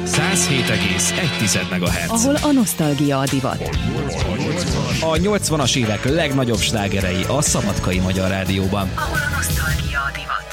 107,1 MHz. Ahol a nosztalgia a divat. A 80-as évek legnagyobb slágerei a Szabadkai Magyar Rádióban. Ahol a nosztalgia a divat.